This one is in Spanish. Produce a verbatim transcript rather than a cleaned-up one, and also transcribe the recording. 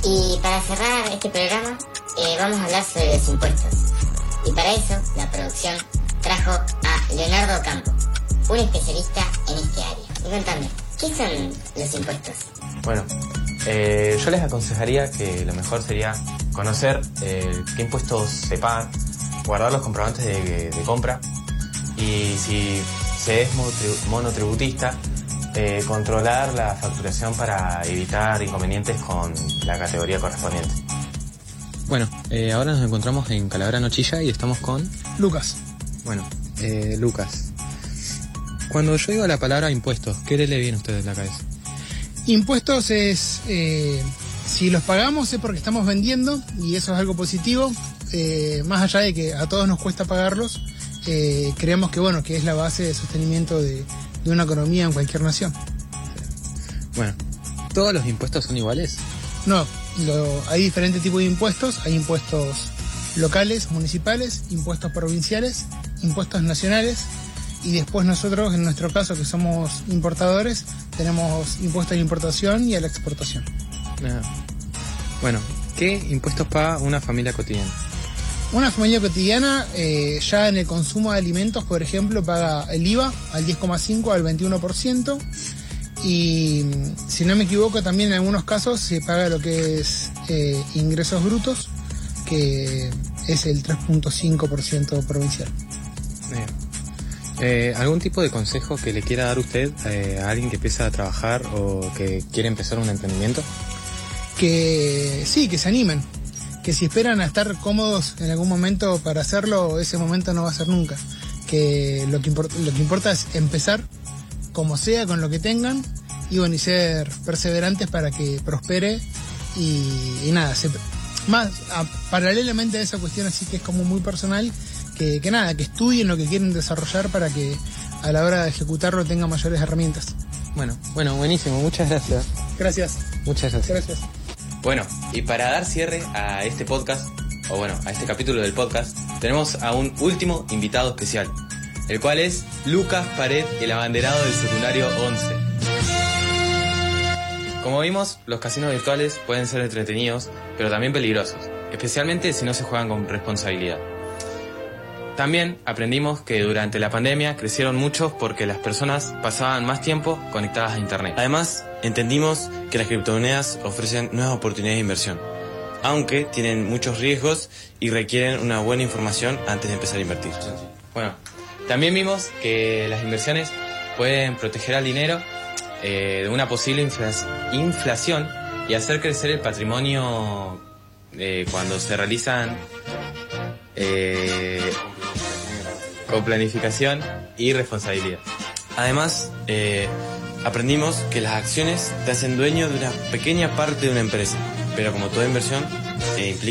Y para cerrar este programa, eh, vamos a hablar sobre los impuestos. Y para eso, la producción trajo a Leonardo Campo, un especialista en este área. Y contame, ¿qué son los impuestos? Bueno, eh, yo les aconsejaría que lo mejor sería conocer eh, qué impuestos se pagan, guardar los comprobantes de, de compra y si se es monotributista, eh, controlar la facturación para evitar inconvenientes con la categoría correspondiente. Bueno, eh, ahora nos encontramos en Calavera Nochilla y estamos con... Lucas. Bueno, eh, Lucas, cuando yo digo la palabra impuestos, ¿qué le viene a ustedes en la cabeza? Impuestos es, eh, si los pagamos es porque estamos vendiendo y eso es algo positivo, eh, más allá de que a todos nos cuesta pagarlos, eh, creemos que bueno, que es la base de sostenimiento de, de una economía en cualquier nación. Bueno, ¿todos los impuestos son iguales? No, lo, hay diferentes tipos de impuestos, hay impuestos locales, municipales, impuestos provinciales, impuestos nacionales. Y después nosotros, en nuestro caso, que somos importadores, tenemos impuestos a la importación y a la exportación. Ah. Bueno, ¿qué impuestos paga una familia cotidiana? Una familia cotidiana, eh, ya en el consumo de alimentos, por ejemplo, paga el I V A al diez coma cinco, al veintiuno por ciento. Y, si no me equivoco, también en algunos casos se paga lo que es eh, ingresos brutos, que es el tres punto cinco por ciento provincial. Bien. Eh, ¿Algún tipo de consejo que le quiera dar usted eh, a alguien que empieza a trabajar o que quiere empezar un emprendimiento? Que sí, que se animen, que si esperan a estar cómodos en algún momento para hacerlo, ese momento no va a ser nunca. Que lo que, import- lo que importa es empezar, como sea, con lo que tengan, y bueno, y ser perseverantes para que prospere y, y nada, se, más a, paralelamente a esa cuestión así que es como muy personal, Que, que nada, que estudien lo que quieren desarrollar para que a la hora de ejecutarlo tengan mayores herramientas. Bueno, bueno, buenísimo, muchas gracias. Gracias. Muchas gracias. Gracias. Bueno, y para dar cierre a este podcast, o bueno, a este capítulo del podcast, tenemos a un último invitado especial, el cual es Lucas Pared, el abanderado del secundario once. Como vimos, los casinos virtuales pueden ser entretenidos, pero también peligrosos, especialmente si no se juegan con responsabilidad. También aprendimos que durante la pandemia crecieron muchos porque las personas pasaban más tiempo conectadas a internet. Además, entendimos que las criptomonedas ofrecen nuevas oportunidades de inversión, aunque tienen muchos riesgos y requieren una buena información antes de empezar a invertir. Bueno, también vimos que las inversiones pueden proteger al dinero eh, de una posible infla- inflación y hacer crecer el patrimonio eh, cuando se realizan eh, con planificación y responsabilidad. Además, eh, aprendimos que las acciones te hacen dueño de una pequeña parte de una empresa, pero como toda inversión, eh, implica